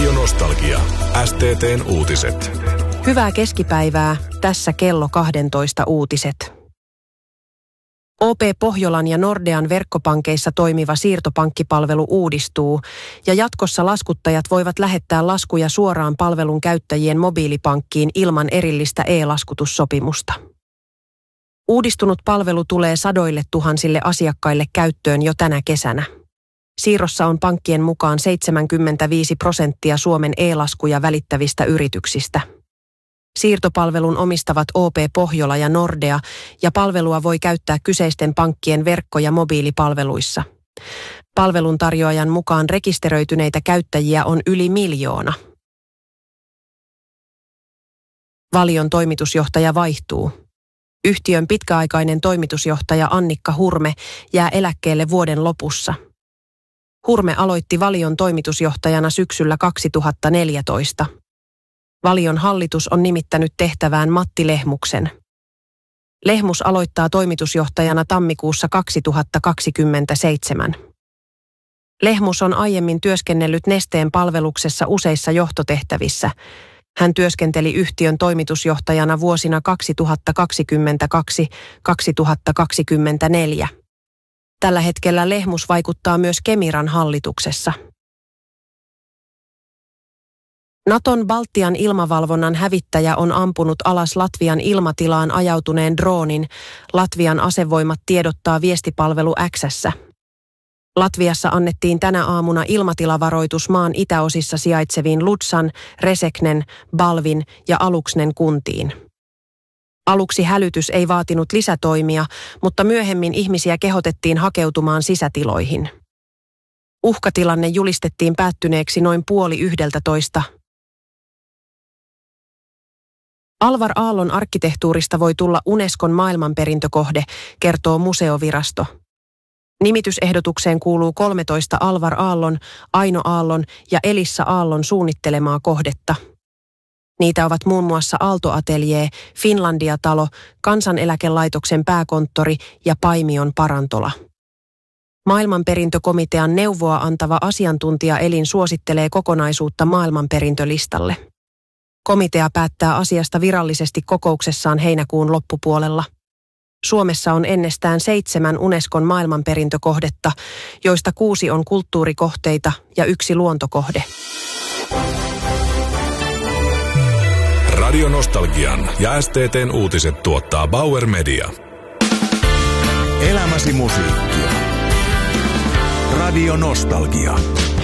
Radio Nostalgia. STT:n uutiset. Hyvää keskipäivää. Tässä kello 12 uutiset. OP Pohjolan ja Nordean verkkopankeissa toimiva siirtopankkipalvelu uudistuu ja jatkossa laskuttajat voivat lähettää laskuja suoraan palvelun käyttäjien mobiilipankkiin ilman erillistä e-laskutussopimusta. Uudistunut palvelu tulee sadoille tuhansille asiakkaille käyttöön jo tänä kesänä. Siirrossa on pankkien mukaan 75% Suomen e-laskuja välittävistä yrityksistä. Siirtopalvelun omistavat OP Pohjola ja Nordea ja palvelua voi käyttää kyseisten pankkien verkko- ja mobiilipalveluissa. Palveluntarjoajan mukaan rekisteröityneitä käyttäjiä on yli 1 miljoona. Valion toimitusjohtaja vaihtuu. Yhtiön pitkäaikainen toimitusjohtaja Annikka Hurme jää eläkkeelle vuoden lopussa. Hurme aloitti Valion toimitusjohtajana syksyllä 2014. Valion hallitus on nimittänyt tehtävään Matti Lehmuksen. Lehmus aloittaa toimitusjohtajana tammikuussa 2027. Lehmus on aiemmin työskennellyt Nesteen palveluksessa useissa johtotehtävissä. Hän työskenteli yhtiön toimitusjohtajana vuosina 2022-2024. Tällä hetkellä Lehmus vaikuttaa myös Kemiran hallituksessa. Naton Baltian ilmavalvonnan hävittäjä on ampunut alas Latvian ilmatilaan ajautuneen droonin, Latvian asevoimat tiedottaa viestipalvelu X:ssä. Latviassa annettiin tänä aamuna ilmatilavaroitus maan itäosissa sijaitseviin Ludsan, Reseknen, Balvin ja Aluksnen kuntiin. Aluksi hälytys ei vaatinut lisätoimia, mutta myöhemmin ihmisiä kehotettiin hakeutumaan sisätiloihin. Uhkatilanne julistettiin päättyneeksi noin 10:30. Alvar Aallon arkkitehtuurista voi tulla Unescon maailmanperintökohde, kertoo museovirasto. Nimitysehdotukseen kuuluu 13 Alvar Aallon, Aino Aallon ja Elissa Aallon suunnittelemaa kohdetta. Niitä ovat muun muassa Aalto-ateljee, Finlandia-talo, Kansaneläkelaitoksen pääkonttori ja Paimion parantola. Maailmanperintökomitean neuvoa antava asiantuntijaelin suosittelee kokonaisuutta maailmanperintölistalle. Komitea päättää asiasta virallisesti kokouksessaan heinäkuun loppupuolella. Suomessa on ennestään 7 Unescon maailmanperintökohdetta, joista 6 on kulttuurikohteita ja 1 luontokohde. Radio Nostalgian ja STT:n uutiset tuottaa Bauer Media. Elämäsi musiikkia. Radio Nostalgia.